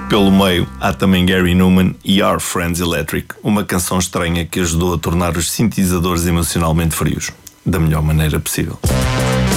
Pelo meio, há também Gary Numan e Our Friends Electric, uma canção estranha que ajudou a tornar os sintetizadores emocionalmente frios, da melhor maneira possível.